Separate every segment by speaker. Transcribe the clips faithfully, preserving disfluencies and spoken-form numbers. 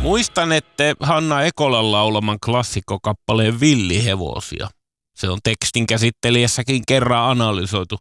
Speaker 1: Muistan, että Hanna Ekolan laulaman klassikkokappaleen Villihevosia. Se on tekstin käsittelijässäkin kerran analysoitu.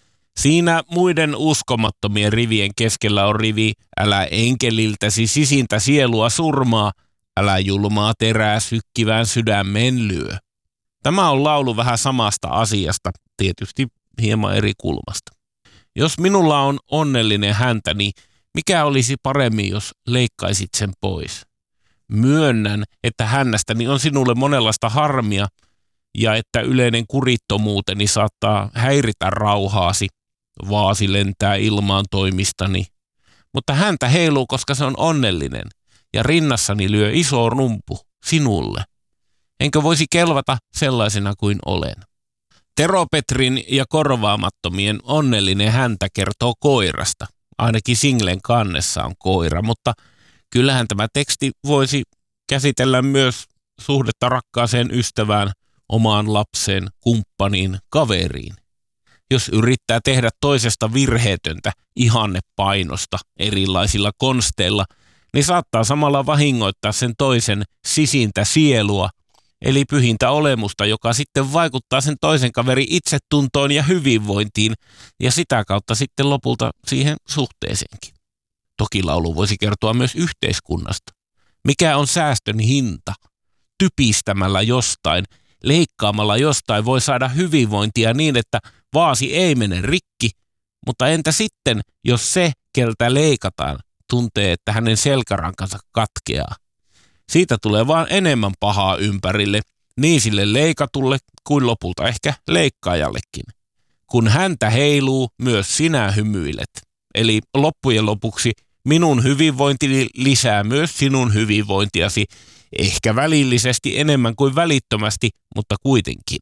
Speaker 1: Siinä muiden uskomattomien rivien keskellä on rivi "Älä enkeliltäsi sisintä sielua surmaa, älä julmaa terää sykkivään sydämen lyö". Tämä on laulu vähän samasta asiasta, tietysti hieman eri kulmasta. Jos minulla on onnellinen häntä, niin mikä olisi paremmin, jos leikkaisit sen pois? Myönnän, että hännästäni on sinulle monenlaista harmia ja että yleinen kurittomuuteni saattaa häiritä rauhaasi. Vaasi lentää ilmaan toimistani, mutta häntä heiluu, koska se on onnellinen ja rinnassani lyö iso rumpu sinulle. Enkö voisi kelvata sellaisena kuin olen? Tero Petrin ja Korvaamattomien Onnellinen häntä kertoo koirasta. Ainakin singlen kannessa on koira, mutta kyllähän tämä teksti voisi käsitellä myös suhdetta rakkaaseen ystävään, omaan lapseen, kumppaniin, kaveriin. Jos yrittää tehdä toisesta virheetöntä ihannepainosta erilaisilla konsteilla, niin saattaa samalla vahingoittaa sen toisen sisintä sielua, eli pyhintä olemusta, joka sitten vaikuttaa sen toisen kaverin itsetuntoon ja hyvinvointiin, ja sitä kautta sitten lopulta siihen suhteeseenkin. Toki laulu voisi kertoa myös yhteiskunnasta. Mikä on säästön hinta? Typistämällä jostain, leikkaamalla jostain voi saada hyvinvointia niin, että vaasi ei mene rikki, mutta entä sitten, jos se, keltä leikataan, tuntee, että hänen selkärankansa katkeaa? Siitä tulee vaan enemmän pahaa ympärille, niin sille leikatulle kuin lopulta ehkä leikkaajallekin. Kun häntä heiluu, myös sinä hymyilet. Eli loppujen lopuksi minun hyvinvointini lisää myös sinun hyvinvointiasi, ehkä välillisesti enemmän kuin välittömästi, mutta kuitenkin.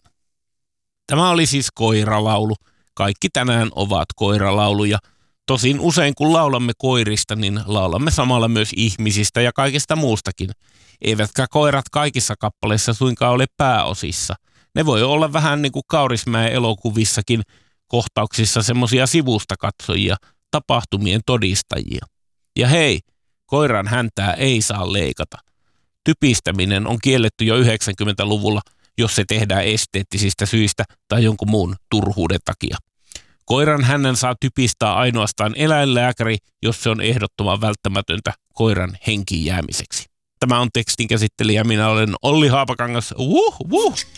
Speaker 1: Tämä oli siis koiralaulu. Kaikki tänään ovat koiralauluja. Tosin usein kun laulamme koirista, niin laulamme samalla myös ihmisistä ja kaikesta muustakin. Eivätkä koirat kaikissa kappaleissa suinkaan ole pääosissa. Ne voi olla vähän niin kuin Kaurismäen elokuvissakin kohtauksissa semmoisia sivusta katsojia, tapahtumien todistajia. Ja hei, koiran häntää ei saa leikata. Typistäminen on kielletty jo yhdeksänkymmentäluvulla, jos se tehdään esteettisistä syistä tai jonkun muun turhuuden takia. Koiran hännän saa typistää ainoastaan eläinlääkäri, jos se on ehdottoman välttämätöntä koiran henkiin jäämiseksi. Tämä on tekstin käsittelijä, minä olen Olli Haapakangas. Wuh, wuh.